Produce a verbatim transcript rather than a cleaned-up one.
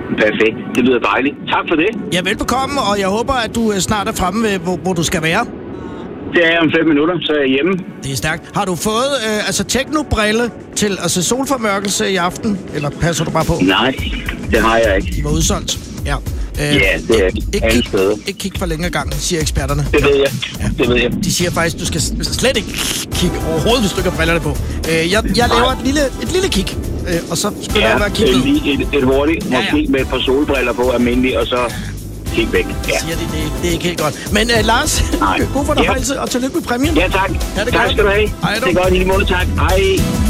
Perfekt. Det lyder dejligt. Tak for det. Ja, velbekomme, og jeg håber, at du snart er fremme ved, hvor, hvor du skal være. Det er jeg om fem minutter, så er jeg hjemme. Det er stærkt. Har du fået øh, altså teknobrille til altså solformørkelse i aften? Eller passer du bare på? Nej, det har jeg ikke. De var udsolgt. Ja. Øh, ja, det er ikke alle steder. Ikke kig for længe gangen, siger eksperterne. Det ved jeg. Ja. Det ved jeg. De siger faktisk, du skal slet ikke kigge overhovedet, hvis du ikke har brillerne på. Øh, jeg, jeg laver et lille, et lille kig, øh, og så begynder jeg ja, at kigge ud. Ja, et, et hurtigt, ja, ja. måske med et par solbriller på almindeligt, og så kig væk. Ja. Siger de, det, det er ikke helt godt. Men uh, Lars, god fornøjelse, ja. Og tillykke med præmien. Ja, tak. Ja, det tak godt. skal du have. Hej, det er godt i lige måde, tak. Hej.